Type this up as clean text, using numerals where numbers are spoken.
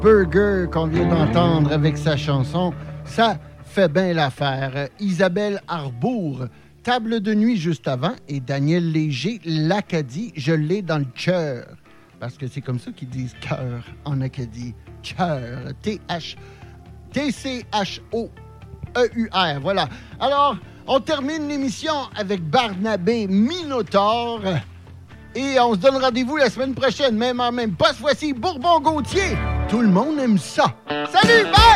Burger qu'on vient d'entendre avec sa chanson, ça fait bien l'affaire. Isabelle Arbour, Table de nuit juste avant, et Daniel Léger, l'Acadie, je l'ai dans le cœur. Parce que c'est comme ça qu'ils disent cœur en Acadie. Cœur, T-C-H-O-E-U-R, voilà. Alors, on termine l'émission avec Barnabé Minotaure. Et on se donne rendez-vous la semaine prochaine, même en même. Pas cette fois-ci, Bourbon-Gauthier. Tout le monde aime ça. Salut, bye!